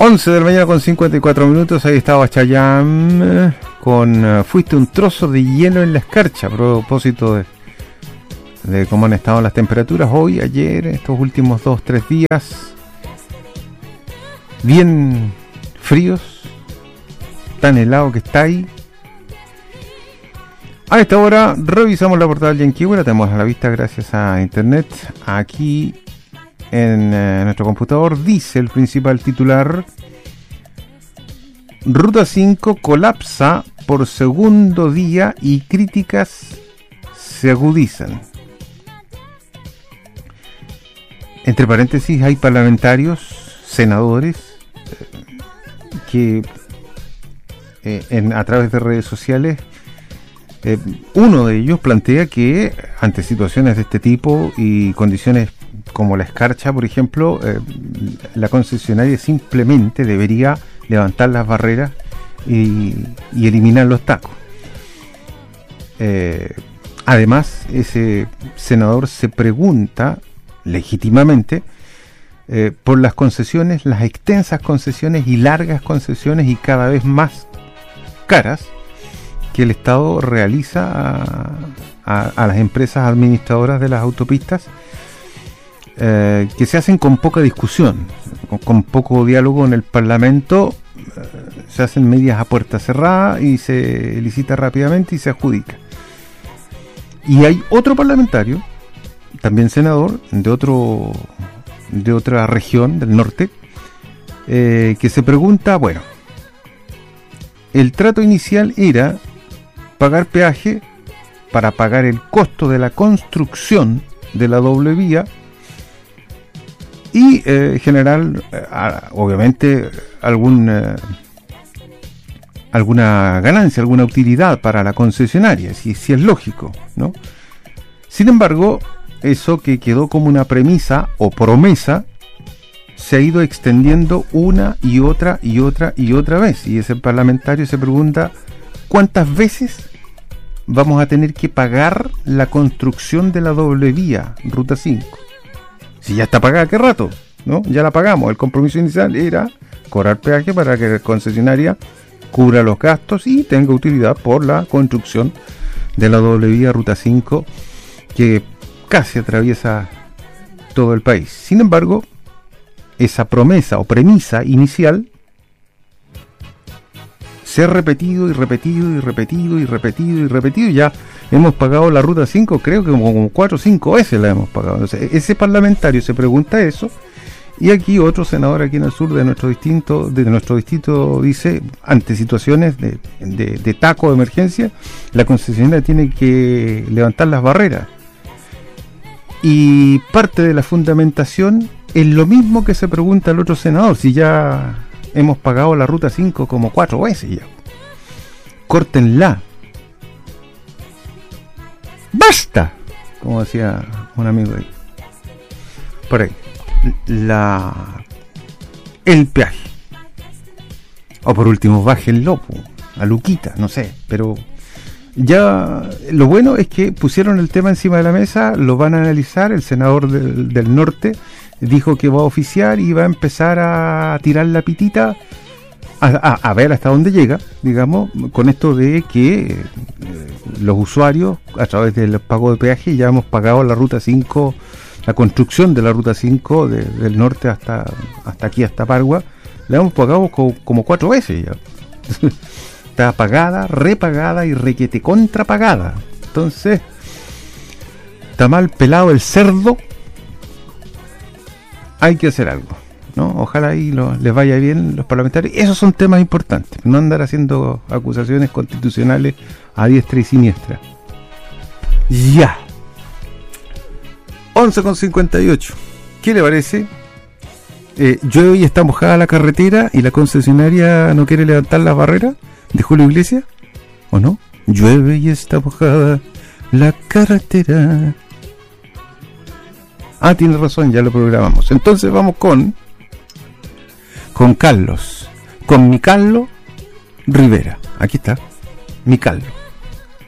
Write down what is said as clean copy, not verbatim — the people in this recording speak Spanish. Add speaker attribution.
Speaker 1: 11 de la mañana con 54 minutos. Ahí estaba Chayanne con Fuiste un trozo de hielo en la escarcha, a propósito de cómo han estado las temperaturas hoy, ayer, estos últimos 2-3 días. Bien fríos, tan helado que está ahí. A esta hora revisamos la portada del Yanqui, la tenemos a la vista gracias a internet. Aquí en nuestro computador dice el principal titular: Ruta 5 colapsa por segundo día y críticas se agudizan. Entre paréntesis, hay parlamentarios, senadores, que a través de redes sociales, uno de ellos plantea que ante situaciones de este tipo y condiciones como la escarcha, por ejemplo, la concesionaria simplemente debería levantar las barreras y eliminar los tacos. Además, ese senador se pregunta legítimamente por las concesiones, las extensas concesiones y largas concesiones y cada vez más caras que el Estado realiza a las empresas administradoras de las autopistas, que se hacen con poca discusión, con poco diálogo en el Parlamento. Se hacen medias a puerta cerrada y se licita rápidamente y se adjudica. Y hay otro parlamentario, también senador, de otra región del norte, que se pregunta, bueno, el trato inicial era pagar peaje para pagar el costo de la construcción de la doble vía y generar, obviamente, alguna ganancia, alguna utilidad para la concesionaria, si es lógico, ¿no? Sin embargo, eso que quedó como una premisa o promesa se ha ido extendiendo una y otra vez, y ese parlamentario se pregunta: ¿cuántas veces vamos a tener que pagar la construcción de la doble vía Ruta 5? Si ya está pagada, ¿qué rato? ¿No? Ya la pagamos. El compromiso inicial era cobrar peaje para que la concesionaria cubra los gastos y tenga utilidad por la construcción de la doble vía Ruta 5, que casi atraviesa todo el país. Sin embargo, esa promesa o premisa inicial se ha repetido y ya hemos pagado la Ruta 5, creo que como 4 o 5 veces la hemos pagado. Entonces, ese parlamentario se pregunta eso, y aquí otro senador aquí en el sur de nuestro distrito dice: ante situaciones de taco de emergencia, la concesionaria tiene que levantar las barreras. Y parte de la fundamentación es lo mismo que se pregunta el otro senador: si ya hemos pagado la Ruta 5 como 4 veces ya. Córtenla. ¡Basta! Como decía un amigo ahí. Por ahí. El peaje. O por último, bájenlo a Luquita, no sé. Pero ya lo bueno es que pusieron el tema encima de la mesa, lo van a analizar. El senador del norte dijo que va a oficiar y va a empezar a tirar la pitita a ver hasta dónde llega, digamos, con esto de que los usuarios, a través del pago de peaje, ya hemos pagado la Ruta 5, la construcción de la Ruta 5 del norte hasta aquí, hasta Pargua, la hemos pagado como 4 veces ya. Está pagada, repagada y requete contrapagada. Entonces, está mal pelado el cerdo. Hay que hacer algo, ¿no? Ojalá ahí les vaya bien los parlamentarios. Esos son temas importantes, no andar haciendo acusaciones constitucionales a diestra y siniestra. Ya 11:58. ¿Qué le parece? Llueve y está mojada la carretera y la concesionaria no quiere levantar las barreras de Julio Iglesias, ¿o no? Llueve y está mojada la carretera. Ah, tiene razón, ya lo programamos. Entonces vamos con Carlos, con mi Carlos Rivera. Aquí está, mi Carlos.